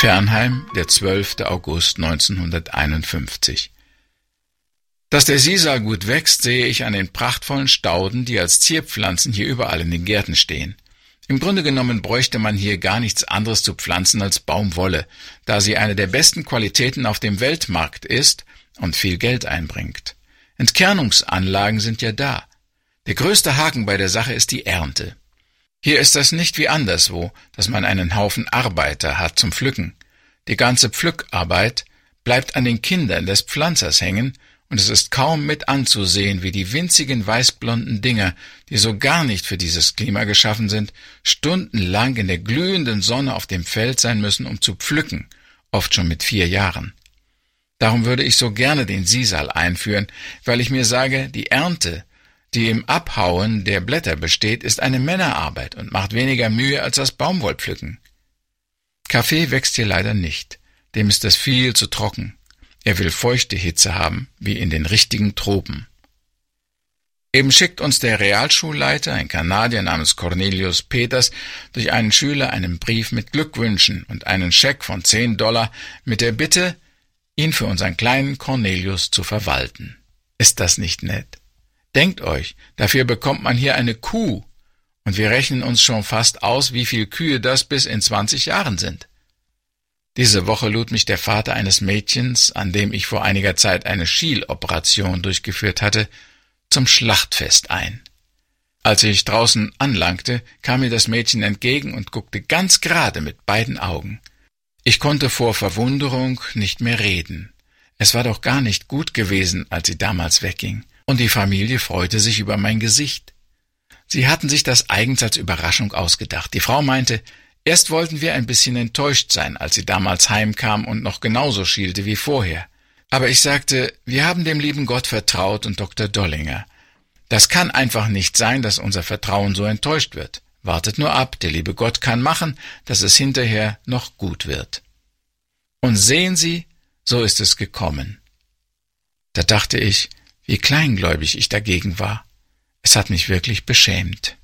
Fernheim, der 12. August 1951. Dass der Sisal gut wächst, sehe ich an den prachtvollen Stauden, die als Zierpflanzen hier überall in den Gärten stehen. Im Grunde genommen bräuchte man hier gar nichts anderes zu pflanzen als Baumwolle, da sie eine der besten Qualitäten auf dem Weltmarkt ist und viel Geld einbringt. Entkernungsanlagen sind ja da. Der größte Haken bei der Sache ist die Ernte. Hier ist das nicht wie anderswo, dass man einen Haufen Arbeiter hat zum Pflücken. Die ganze Pflückarbeit bleibt an den Kindern des Pflanzers hängen, und es ist kaum mit anzusehen, wie die winzigen weißblonden Dinger, die so gar nicht für dieses Klima geschaffen sind, stundenlang in der glühenden Sonne auf dem Feld sein müssen, um zu pflücken, oft schon mit 4 Jahren. Darum würde ich so gerne den Sisal einführen, weil ich mir sage, die Ernte, die im Abhauen der Blätter besteht, ist eine Männerarbeit und macht weniger Mühe als das Baumwollpflücken. Kaffee wächst hier leider nicht, dem ist es viel zu trocken. Er will feuchte Hitze haben, wie in den richtigen Tropen. Eben schickt uns der Realschulleiter, ein Kanadier namens Cornelius Peters, durch einen Schüler einen Brief mit Glückwünschen und einen Scheck von $10 mit der Bitte, ihn für unseren kleinen Cornelius zu verwalten. Ist das nicht nett? Denkt euch, dafür bekommt man hier eine Kuh, und wir rechnen uns schon fast aus, wie viel Kühe das bis in 20 Jahren sind. Diese Woche lud mich der Vater eines Mädchens, an dem ich vor einiger Zeit eine Schieloperation durchgeführt hatte, zum Schlachtfest ein. Als ich draußen anlangte, kam mir das Mädchen entgegen und guckte ganz gerade mit beiden Augen. Ich konnte vor Verwunderung nicht mehr reden. Es war doch gar nicht gut gewesen, als sie damals wegging. Und die Familie freute sich über mein Gesicht. Sie hatten sich das eigens als Überraschung ausgedacht. Die Frau meinte, erst wollten wir ein bisschen enttäuscht sein, als sie damals heimkam und noch genauso schielte wie vorher. Aber ich sagte, wir haben dem lieben Gott vertraut und Dr. Dollinger. Das kann einfach nicht sein, dass unser Vertrauen so enttäuscht wird. Wartet nur ab, der liebe Gott kann machen, dass es hinterher noch gut wird. Und sehen Sie, so ist es gekommen. Da dachte ich, wie kleingläubig ich dagegen war. Es hat mich wirklich beschämt.